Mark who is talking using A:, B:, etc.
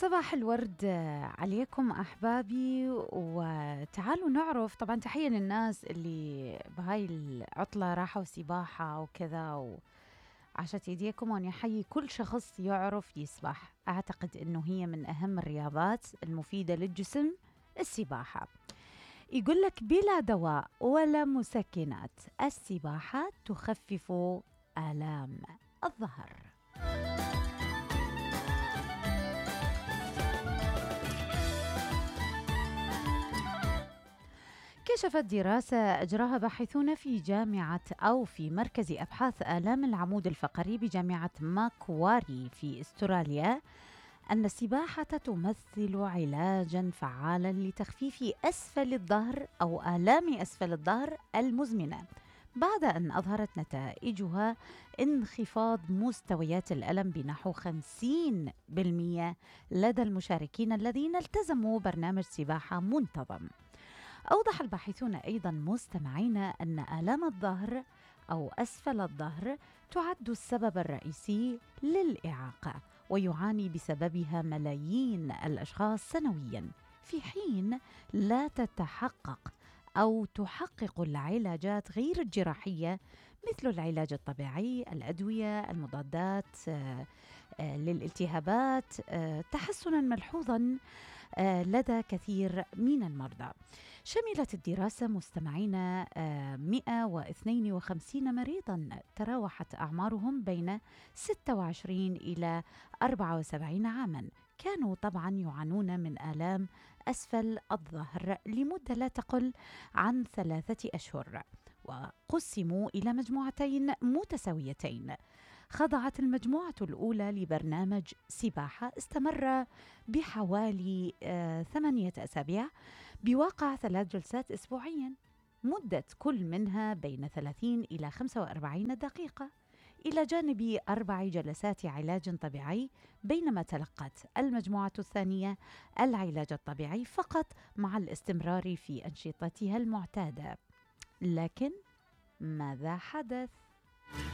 A: صباح الورد عليكم أحبابي، وتعالوا نعرف. طبعا تحية للناس اللي بهاي العطلة راحوا سباحة وكذا، وعشت يديكم، وأن يحيي كل شخص يعرف يسبح. أعتقد أنه هي من أهم الرياضات المفيدة للجسم السباحة. يقول لك بلا دواء ولا مسكنات السباحة تخفف آلام الظهر. كشفت دراسة أجراها باحثون في جامعة أو في مركز أبحاث آلام العمود الفقري بجامعة ماكواري في أستراليا أن السباحة تمثل علاجاً فعالاً لتخفيف أسفل الظهر أو آلام أسفل الظهر المزمنة، بعد أن أظهرت نتائجها انخفاض مستويات الألم بنحو 50% لدى المشاركين الذين التزموا برنامج سباحة منتظم. أوضح الباحثون أيضاً مستمعين أن آلام الظهر أو أسفل الظهر تعد السبب الرئيسي للإعاقة، ويعاني بسببها ملايين الأشخاص سنوياً، في حين لا تتحقق أو تحقق العلاجات غير الجراحية مثل العلاج الطبيعي، الأدوية، المضادات للالتهابات تحسناً ملحوظاً لدى كثير من المرضى. شملت الدراسة مستمعين 152 مريضاً تراوحت أعمارهم بين 26 إلى 74 عاماً، كانوا طبعاً يعانون من آلام أسفل الظهر لمدة لا تقل عن 3 أشهر، وقسموا إلى مجموعتين متساويتين. خضعت المجموعة الأولى لبرنامج سباحة استمر بحوالي 8 أسابيع بواقع 3 جلسات أسبوعيا، مدة كل منها بين 30 إلى 45 دقيقة، إلى جانب 4 جلسات علاج طبيعي، بينما تلقت المجموعة الثانية العلاج الطبيعي فقط مع الاستمرار في أنشطتها المعتادة. لكن ماذا حدث؟